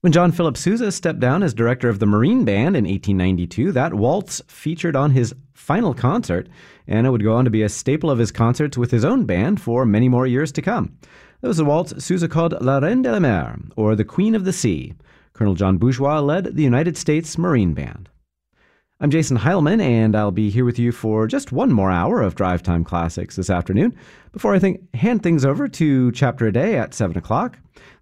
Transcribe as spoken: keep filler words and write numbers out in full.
When John Philip Sousa stepped down as director of the Marine Band in eighteen ninety-two, that waltz featured on his final concert, and it would go on to be a staple of his concerts with his own band for many more years to come. That was a waltz Sousa called La Reine de la Mer, or the Queen of the Sea. Colonel John Bourgeois led the United States Marine Band. I'm Jason Heilman, and I'll be here with you for just one more hour of Drive Time Classics this afternoon before I think, hand things over to Chapter a Day at seven o'clock.